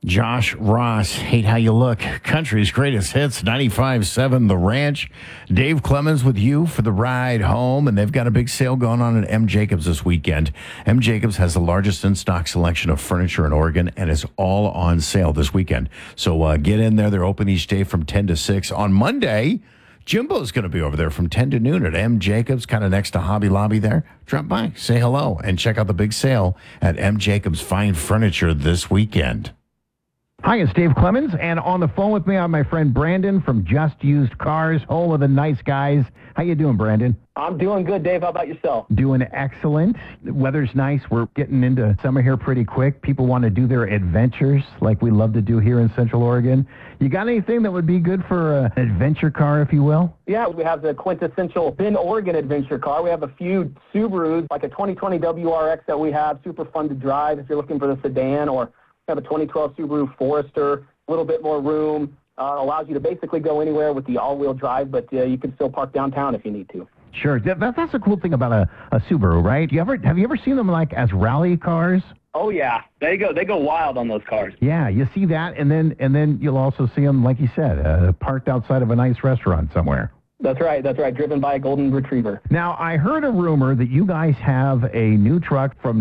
Josh Ross, Hate How You Look, Country's Greatest Hits, 95.7 The Ranch. Dave Clemens with you for the ride home, and they've got a big sale going on at M. Jacobs this weekend. M. Jacobs has the largest in-stock selection of furniture in Oregon, and it's all on sale this weekend. So get in there. They're open each day from 10 to 6. On Monday, Jimbo's going to be over there from 10 to noon at M. Jacobs, kind of next to Hobby Lobby there. Drop by, say hello, and check out the big sale at M. Jacobs Fine Furniture this weekend. Hi, it's Dave Clemens, and on the phone with me, I have my friend Brandon from Just Used Cars, home of the nice guys. How you doing, Brandon? I'm doing good, Dave. How about yourself? Doing excellent. The weather's nice. We're getting into summer here pretty quick. People want to do their adventures like we love to do here in Central Oregon. You got anything that would be good for an adventure car, if you will? Yeah, we have the quintessential Bend, Oregon adventure car. We have a few Subarus, like a 2020 WRX that we have, super fun to drive if you're looking for the sedan, or we have a 2012 Subaru Forester, a little bit more room. Allows you to basically go anywhere with the all-wheel drive, but you can still park downtown if you need to. Sure. That's a cool thing about a Subaru, right? Have you ever seen them like as rally cars? Oh yeah, they go wild on those cars. Yeah, you see that, and then you'll also see them, like you said, parked outside of a nice restaurant somewhere. That's right, driven by a golden retriever. Now, I heard a rumor that you guys have a new truck from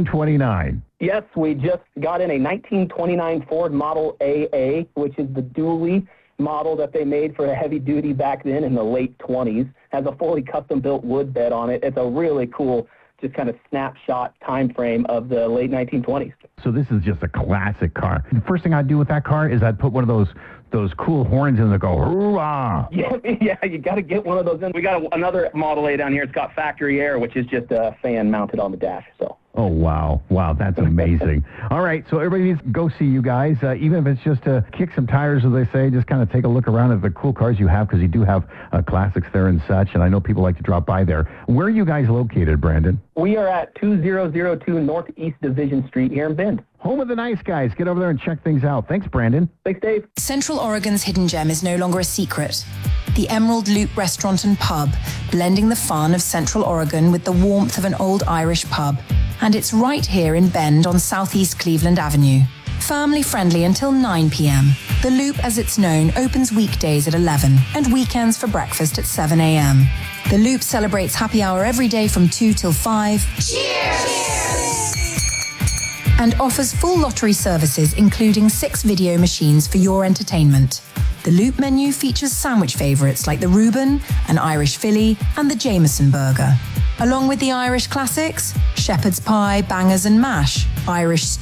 1929. Yes, we just got in a 1929 Ford Model AA, which is the dually model that they made for a heavy duty back then in the late 20s. Has a fully custom-built wood bed on it. It's a really cool, just kind of snapshot time frame of the late 1920s. So this is just a classic car. The first thing I'd do with that car is I'd put one of those cool horns in that go, hoorah! Yeah, you got to get one of those in. We got another Model A down here. It's got factory air, which is just a fan mounted on the dash, so. Oh, wow, that's amazing. All right, so everybody needs to go see you guys, even if it's just to kick some tires, as they say, just kind of take a look around at the cool cars you have, because you do have classics there and such, and I know people like to drop by there. Where are you guys located, Brandon? We are at 2002 Northeast Division Street here in Bend. Home of the nice guys. Get over there and check things out. Thanks, Brandon. Thanks, Dave. Central Oregon's hidden gem is no longer a secret. The Emerald Loop Restaurant and Pub, blending the fun of Central Oregon with the warmth of an old Irish pub. And it's right here in Bend on Southeast Cleveland Avenue. Family friendly until 9 p.m. The Loop, as it's known, opens weekdays at 11 and weekends for breakfast at 7 a.m. The Loop celebrates happy hour every day from 2 till 5. Cheers! And offers full lottery services, including 6 video machines for your entertainment. The Loop menu features sandwich favorites like the Reuben, an Irish Philly, and the Jameson burger. Along with the Irish classics, shepherd's pie, bangers and mash, Irish